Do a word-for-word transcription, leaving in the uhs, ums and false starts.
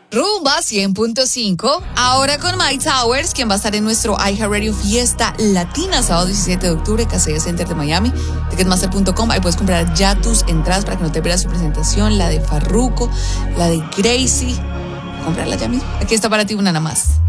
Rumba cien punto cinco, ahora con Mike Towers, quien va a estar en nuestro iHeartRadio Fiesta Latina, sábado diecisiete de octubre, Casella Center de Miami, ticketmaster punto com. Ahí puedes comprar ya tus entradas para que no te pierdas su presentación, la de Farruko, la de Gracie. Comprarla ya mismo. Aquí está para ti una nada más.